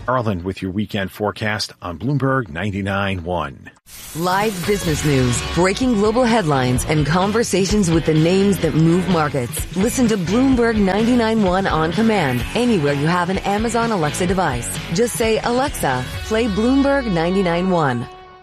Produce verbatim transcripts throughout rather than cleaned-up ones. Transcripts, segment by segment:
Garland with your weekend forecast on Bloomberg ninety-nine point one. Live business news, breaking global headlines, and conversations with the names that move markets. Listen to Bloomberg ninety-nine point one on command anywhere you have an Amazon Alexa device. Just say, Alexa, play Bloomberg ninety-nine point one.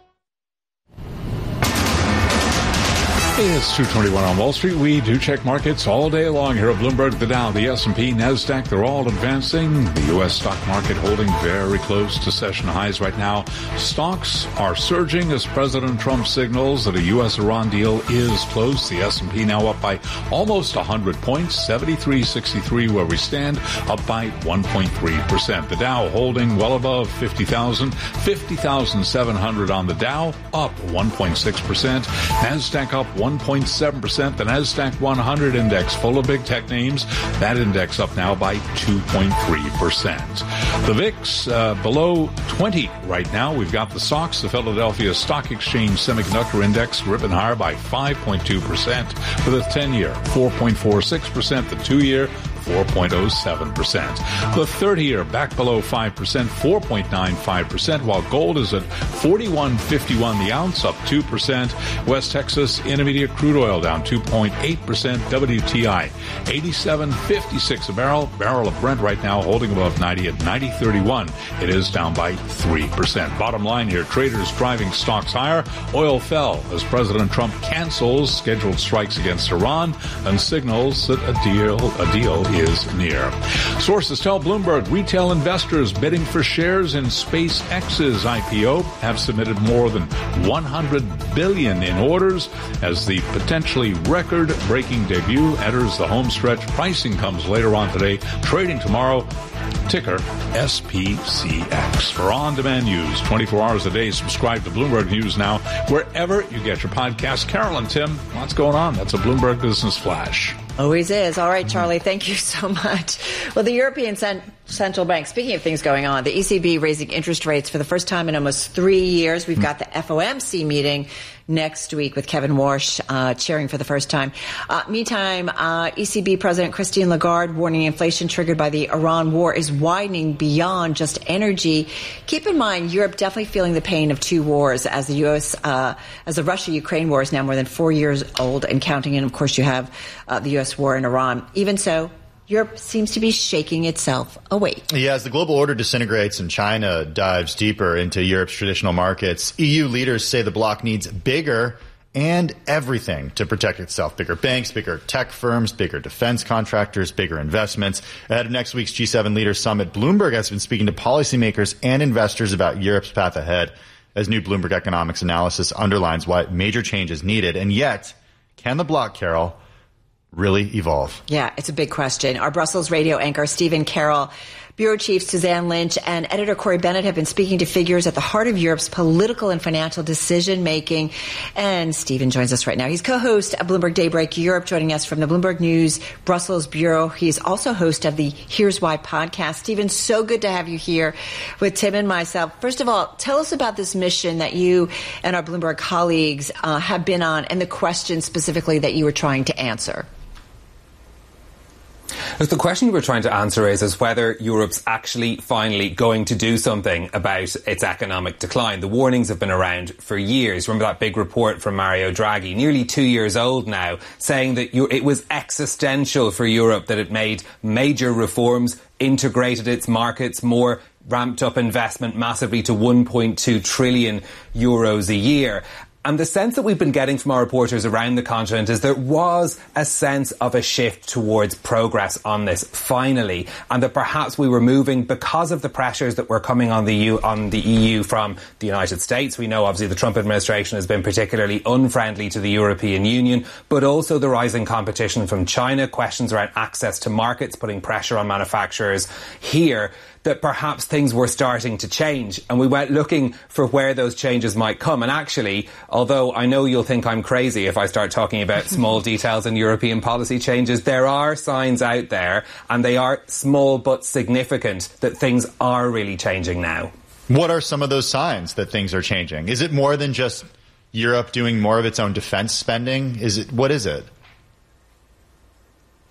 It's two twenty-one on Wall Street. We do check markets all day long here at Bloomberg. The Dow, the S and P, NASDAQ, they're all advancing. The U S stock market holding very close to session highs right now. Stocks are surging as President Trump signals that a U S Iran deal is close. The S and P now up by almost one hundred points, seventy-three sixty-three where we stand, up by one point three percent. The Dow holding well above fifty thousand, fifty thousand seven hundred on the Dow, up one point six percent. NASDAQ up one point seven percent. The NASDAQ one hundred index full of big tech names. That index up now by two point three percent. The V I X uh, below twenty right now. We've got the S O X, the Philadelphia Stock Exchange Semiconductor Index, ripping higher by five point two percent for the ten-year, four point four six percent. The two-year, four point oh seven percent. The thirty-year back below five percent, four point nine five percent, while gold is at forty-one fifty-one the ounce, up two percent. West Texas Intermediate crude oil down two point eight percent. W T I eighty-seven fifty-six a barrel. Barrel of Brent right now holding above ninety at ninety thirty-one. It is down by three percent. Bottom line here, traders driving stocks higher. Oil fell as President Trump cancels scheduled strikes against Iran and signals that a deal, a deal is near. Sources tell Bloomberg retail investors bidding for shares in SpaceX's I P O have submitted more than one hundred billion dollars in orders as the potentially record-breaking debut enters the home stretch. Pricing comes later on today, trading tomorrow. Ticker S P C X. For on-demand news, twenty-four hours a day, subscribe to Bloomberg News Now, wherever you get your podcast. Carol and Tim, what's going on? That's a Bloomberg Business Flash. Always is. All right, Charlie, thank you so much. Well, the European Cent- Central Bank, speaking of things going on, the E C B raising interest rates for the first time in almost three years. We've got the F O M C meeting next week with Kevin Warsh uh, chairing for the first time. Uh, meantime, uh, E C B President Christine Lagarde warning inflation triggered by the Iran war is widening beyond just energy. Keep in mind, Europe definitely feeling the pain of two wars as the U S, uh, as the Russia-Ukraine war is now more than four years old and counting. And of course, you have uh, the U S war in Iran. Even so, Europe seems to be shaking itself awake. Yeah, as the global order disintegrates and China dives deeper into Europe's traditional markets, E U leaders say the bloc needs bigger and everything to protect itself. Bigger banks, bigger tech firms, bigger defense contractors, bigger investments. Ahead of next week's G seven Leaders Summit, Bloomberg has been speaking to policymakers and investors about Europe's path ahead, as new Bloomberg economics analysis underlines why major change is needed. And yet, can the bloc, Carol, really evolve? Yeah, it's a big question. Our Brussels radio anchor, Stephen Carroll, Bureau Chief Suzanne Lynch, and Editor Corey Bennett have been speaking to figures at the heart of Europe's political and financial decision-making. And Stephen joins us right now. He's co-host of Bloomberg Daybreak Europe, joining us from the Bloomberg News Brussels Bureau. He's also host of the Here's Why podcast. Stephen, so good to have you here with Tim and myself. First of all, tell us about this mission that you and our Bloomberg colleagues uh, have been on and the question specifically that you were trying to answer. The question we're trying to answer is, is whether Europe's actually finally going to do something about its economic decline. The warnings have been around for years. Remember that big report from Mario Draghi, nearly two years old now, saying that it was existential for Europe, that it made major reforms, integrated its markets more, ramped up investment massively to one point two trillion euros a year. And the sense that we've been getting from our reporters around the continent is there was a sense of a shift towards progress on this, finally, and that perhaps we were moving because of the pressures that were coming on the E U, on the E U from the United States. We know, obviously, the Trump administration has been particularly unfriendly to the European Union, but also the rising competition from China, questions around access to markets, putting pressure on manufacturers here, that perhaps things were starting to change, and we went looking for where those changes might come. And actually, although I know you'll think I'm crazy if I start talking about small details in European policy changes, there are signs out there, and they are small but significant, that things are really changing now. What are some of those signs that things are changing? Is it more than just Europe doing more of its own defense spending? Is it, what is it?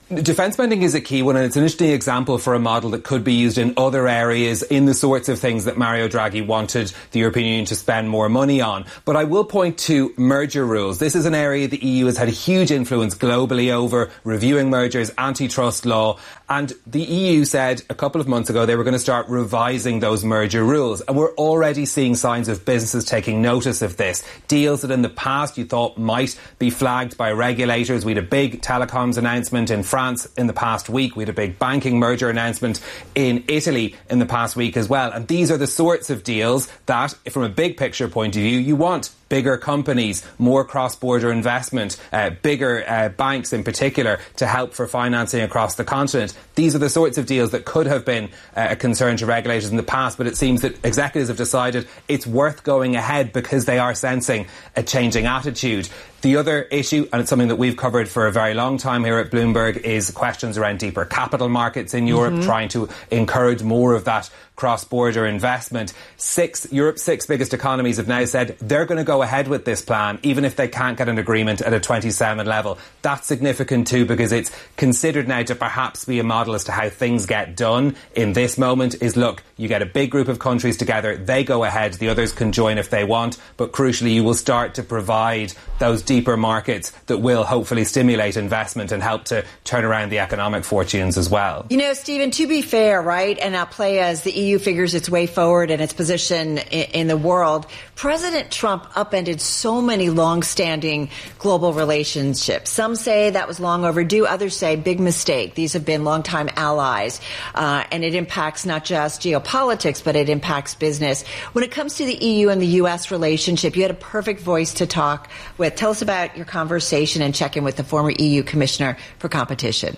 Defence spending is a key one, and it's an interesting example for a model that could be used in other areas in the sorts of things that Mario Draghi wanted the European Union to spend more money on. But I will point to merger rules. This is an area the E U has had a huge influence globally over, reviewing mergers, antitrust law, and the E U said a couple of months ago they were going to start revising those merger rules. And we're already seeing signs of businesses taking notice of this. Deals that in the past you thought might be flagged by regulators. We had a big telecoms announcement in France in the past week. We had a big banking merger announcement in Italy in the past week as well. And these are the sorts of deals that, from a big picture point of view, you want. Bigger companies, more cross-border investment, uh, bigger uh, banks in particular to help for financing across the continent. These are the sorts of deals that could have been uh, a concern to regulators in the past, but it seems that executives have decided it's worth going ahead because they are sensing a changing attitude. The other issue, and it's something that we've covered for a very long time here at Bloomberg, is questions around deeper capital markets in Europe, mm-hmm. trying to encourage more of that cross-border investment. Six, Europe's six biggest economies have now said they're going to go ahead with this plan, even if they can't get an agreement at a twenty-seven level. That's significant too, because it's considered now to perhaps be a model as to how things get done in this moment is, look, you get a big group of countries together, they go ahead, the others can join if they want, but crucially you will start to provide those deeper markets that will hopefully stimulate investment and help to turn around the economic fortunes as well. You know, Stephen, to be fair, right, and now play as the E U figures its way forward and its position in, in the world, President Trump upended so many long-standing global relationships. Some say that was long overdue. Others say big mistake. These have been longtime allies, uh, and it impacts not just geopolitics, but it impacts business. When it comes to the E U and the U S relationship, you had a perfect voice to talk with. Tell us about your conversation and check in with the former E U Commissioner for Competition.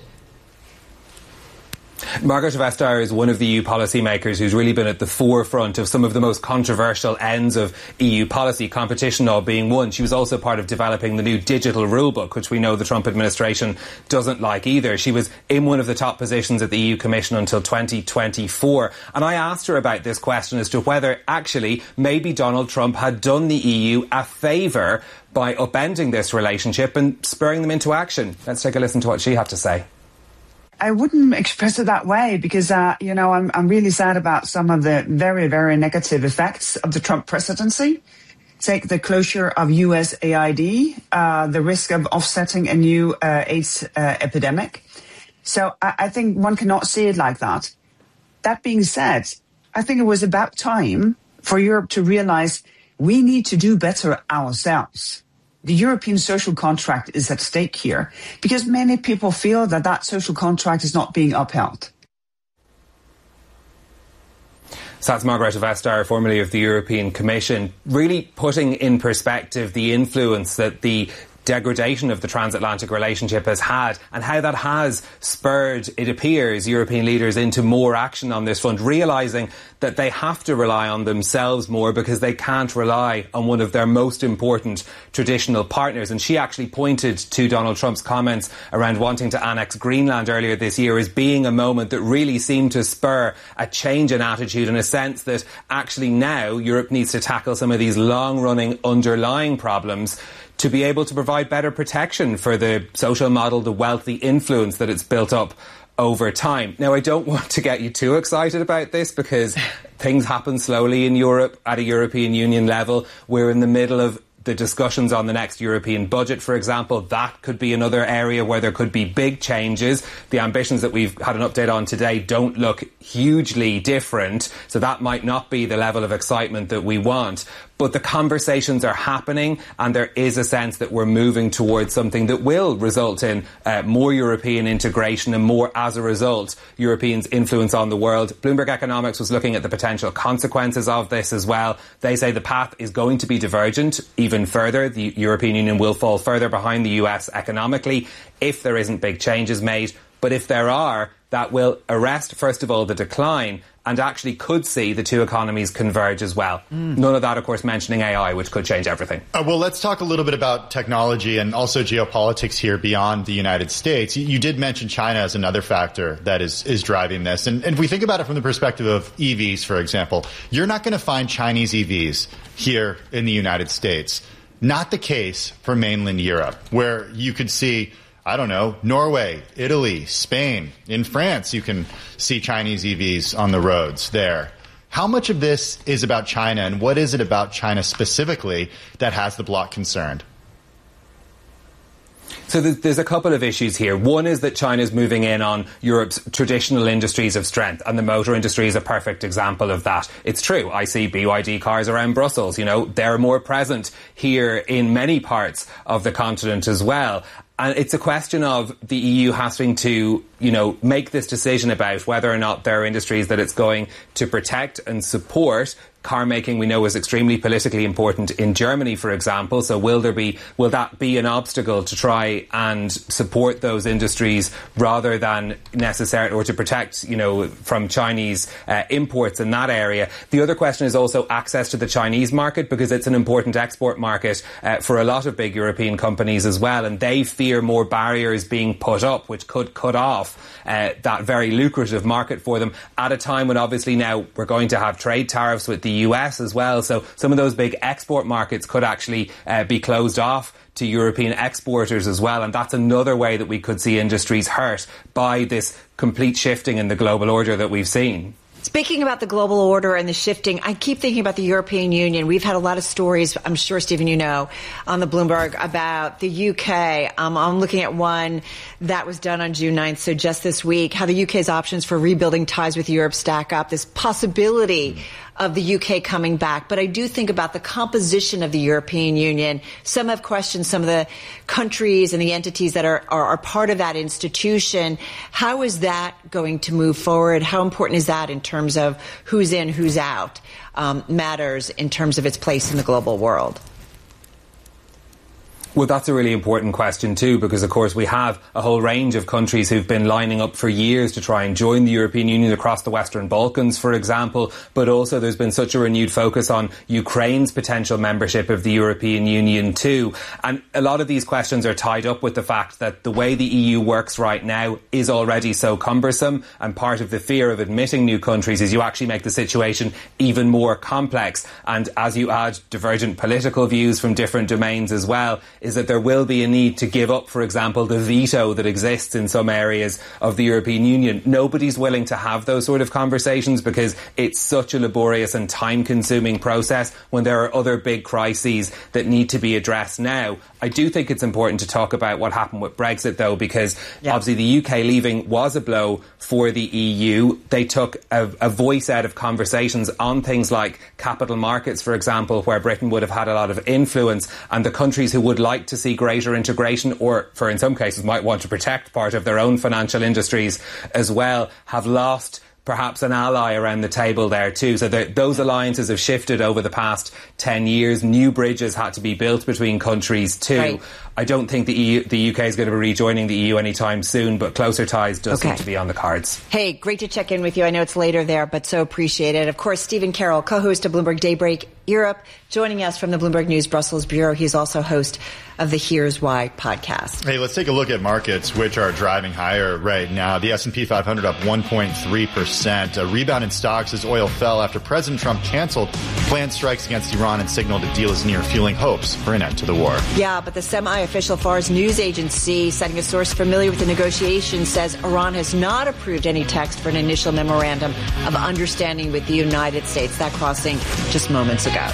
Margrethe Vestager is one of the E U policymakers who's really been at the forefront of some of the most controversial ends of E U policy, competition law being one. She was also part of developing the new digital rulebook, which we know the Trump administration doesn't like either. She was in one of the top positions at the E U Commission until twenty twenty-four. And I asked her about this question as to whether actually maybe Donald Trump had done the E U a favour by upending this relationship and spurring them into action. Let's take a listen to what she had to say. I wouldn't express it that way because, uh, you know, I'm, I'm really sad about some of the very, very negative effects of the Trump presidency. Take the closure of U S A I D, uh, the risk of offsetting a new uh, AIDS uh, epidemic. So I, I think one cannot see it like that. That being said, I think it was about time for Europe to realize we need to do better ourselves. The European social contract is at stake here because many people feel that that social contract is not being upheld. So that's Margrethe Vestager, formerly of the European Commission, really putting in perspective the influence that the degradation of the transatlantic relationship has had and how that has spurred, it appears, European leaders into more action on this front, realising that they have to rely on themselves more because they can't rely on one of their most important traditional partners. And she actually pointed to Donald Trump's comments around wanting to annex Greenland earlier this year as being a moment that really seemed to spur a change in attitude, in a sense that actually now Europe needs to tackle some of these long-running underlying problems to be able to provide better protection for the social model, the wealthy influence that it's built up over time. Now, I don't want to get you too excited about this because things happen slowly in Europe at a European Union level. We're in the middle of the discussions on the next European budget, for example. That could be another area where there could be big changes. The ambitions that we've had an update on today don't look hugely different, so that might not be the level of excitement that we want. But the conversations are happening and there is a sense that we're moving towards something that will result in uh, more European integration and more, as a result, Europeans' influence on the world. Bloomberg Economics was looking at the potential consequences of this as well. They say the path is going to be divergent even further. The European Union will fall further behind the U S economically if there isn't big changes made. But if there are, that will arrest, first of all, the decline and actually could see the two economies converge as well. Mm. None of that, of course, mentioning A I, which could change everything. Uh, well, let's talk a little bit about technology and also geopolitics here beyond the United States. You, you did mention China as another factor that is, is driving this. And, and if we think about it from the perspective of E Vs, for example, you're not going to find Chinese E Vs here in the United States. Not the case for mainland Europe, where you could see I don't know, Norway, Italy, Spain. In France, you can see Chinese E Vs on the roads there. How much of this is about China, and what is it about China specifically that has the bloc concerned? So there's a couple of issues here. One is that China's moving in on Europe's traditional industries of strength, and the motor industry is a perfect example of that. It's true. I see B Y D cars around Brussels. You know, they're more present here in many parts of the continent as well. And it's a question of the E U having to, you know, make this decision about whether or not there are industries that it's going to protect and support. Car making, we know, is extremely politically important in Germany, for example. So will there be, will that be an obstacle to try and support those industries rather than necessarily, or to protect, you know, from Chinese uh, imports in that area? The other question is also access to the Chinese market, because it's an important export market uh, for a lot of big European companies as well. And they fear more barriers being put up, which could cut off uh, that very lucrative market for them at a time when obviously now we're going to have trade tariffs with the U S as well. So some of those big export markets could actually uh, be closed off to European exporters as well. And that's another way that we could see industries hurt by this complete shifting in the global order that we've seen. Speaking about the global order and the shifting, I keep thinking about the European Union. We've had a lot of stories, I'm sure, Stephen, you know, on the Bloomberg about the U K. Um, I'm looking at one that was done on June ninth, so just this week, how the U K's options for rebuilding ties with Europe stack up, this possibility of the U K coming back. But I do think about the composition of the European Union. Some have questioned some of the countries and the entities that are, are, are part of that institution. How is that going to move forward? How important is that in terms of who's in, who's out, um, matters in terms of its place in the global world? Well, that's a really important question too, because of course we have a whole range of countries who've been lining up for years to try and join the European Union across the Western Balkans, for example, but also there's been such a renewed focus on Ukraine's potential membership of the European Union too. And a lot of these questions are tied up with the fact that the way the E U works right now is already so cumbersome, and part of the fear of admitting new countries is you actually make the situation even more complex. And as you add divergent political views from different domains as well, is that there will be a need to give up, for example, the veto that exists in some areas of the European Union. Nobody's willing to have those sort of conversations because it's such a laborious and time-consuming process when there are other big crises that need to be addressed now. I do think it's important to talk about what happened with Brexit, though, because yeah. obviously the U K leaving was a blow for the E U. They took a, a voice out of conversations on things like capital markets, for example, where Britain would have had a lot of influence, and the countries who would like to see greater integration, or for in some cases might want to protect part of their own financial industries as well, have lost perhaps an ally around the table there too. So the, those alliances have shifted over the past ten years. New bridges had to be built between countries too. Right. I don't think the, E U, the U K is going to be rejoining the E U anytime soon, but closer ties does okay. seem to be on the cards. Hey, great to check in with you. I know it's later there, but so appreciate it. Of course, Stephen Carroll, co-host of Bloomberg Daybreak Europe, joining us from the Bloomberg News Brussels Bureau. He's also host of the Here's Why podcast. Hey, let's take a look at markets, which are driving higher right now. The S and P five hundred up one point three percent. A rebound in stocks as oil fell after President Trump canceled planned strikes against Iran and signaled a deal is near, fueling hopes for an end to the war. Yeah, but the semi-official Fars news agency, citing a source familiar with the negotiations, says Iran has not approved any text for an initial memorandum of understanding with the United States. That crossing just moments ago.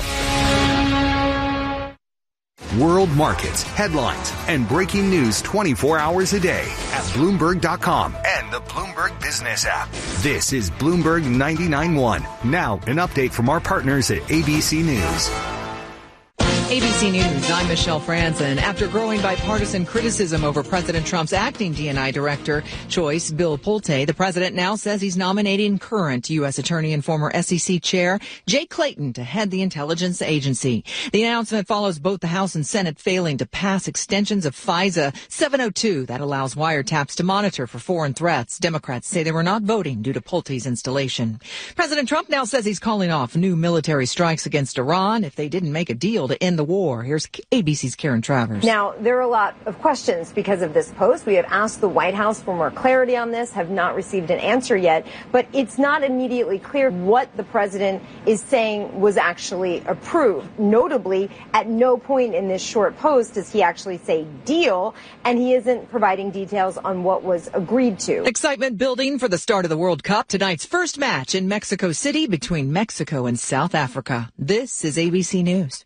World markets, headlines, and breaking news twenty-four hours a day at Bloomberg dot com and the Bloomberg Business app. This is Bloomberg ninety-nine point one. Now, an update from our partners at A B C News. A B C News, I'm Michelle Franzen. After growing bipartisan criticism over President Trump's acting D and I director choice, Bill Pulte, the president now says he's nominating current U S attorney and former S E C chair Jay Clayton to head the intelligence agency. The announcement follows both the House and Senate failing to pass extensions of FISA seven oh two that allows wiretaps to monitor for foreign threats. Democrats say they were not voting due to Pulte's installation. President Trump now says he's calling off new military strikes against Iran if they didn't make a deal to end the war. Here's A B C's Karen Travers. Now, there are a lot of questions because of this post. We have asked the White House for more clarity on this, have not received an answer yet, but it's not immediately clear what the president is saying was actually approved. Notably, at no point in this short post does he actually say deal, and he isn't providing details on what was agreed to. Excitement building for the start of the World Cup. Tonight's first match in Mexico City between Mexico and South Africa. This is A B C News.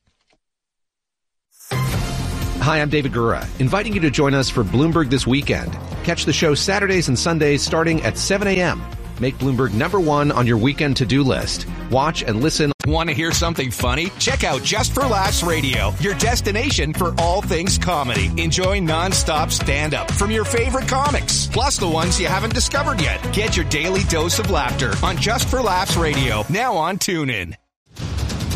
Hi, I'm David Gura, inviting you to join us for Bloomberg This Weekend. Catch the show Saturdays and Sundays starting at seven a.m. Make Bloomberg number one on your weekend to-do list. Watch and listen. Want to hear something funny? Check out Just for Laughs Radio, your destination for all things comedy. Enjoy non-stop stand-up from your favorite comics, plus the ones you haven't discovered yet. Get your daily dose of laughter on Just for Laughs Radio, now on TuneIn.